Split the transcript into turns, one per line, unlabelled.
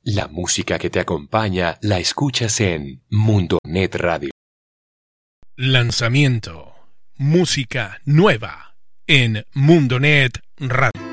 La música que te acompaña la escuchas en Mundonet Radio.
Lanzamiento. Música nueva en Mundonet Radio.